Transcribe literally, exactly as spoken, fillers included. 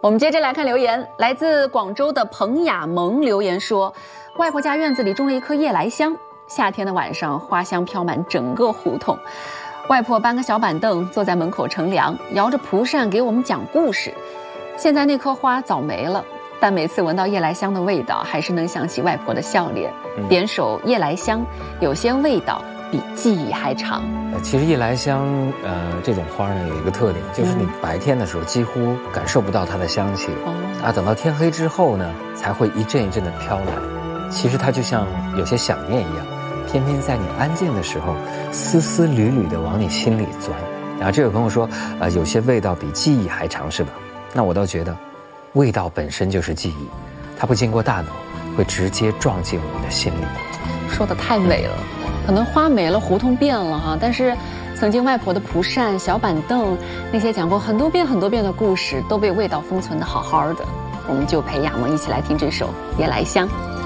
我们接着来看留言，来自广州的彭雅萌留言说，外婆家院子里种了一棵夜来香，夏天的晚上花香飘满整个胡同，外婆搬个小板凳坐在门口乘凉，摇着蒲扇给我们讲故事。现在那棵花早没了，但每次闻到夜来香的味道，还是能想起外婆的笑脸。 嗯、 点首夜来香，有些味道比记忆还长。 呃，其实夜来香，呃，这种花呢有一个特点，就是你白天的时候几乎感受不到它的香气，嗯、啊，等到天黑之后呢，才会一阵一阵的飘来。其实它就像有些想念一样，偏偏在你安静的时候，丝丝缕缕的往你心里钻。然后这位朋友说，呃，有些味道比记忆还长，是吧？那我倒觉得，味道本身就是记忆，它不经过大脑，会直接撞进我们的心里。 说得太美了。可能花没了，胡同变了哈，但是曾经外婆的蒲扇、小板凳，那些讲过很多遍很多遍的故事，都被味道封存得好好的。我们就陪雅萌一起来听这首《夜来香》。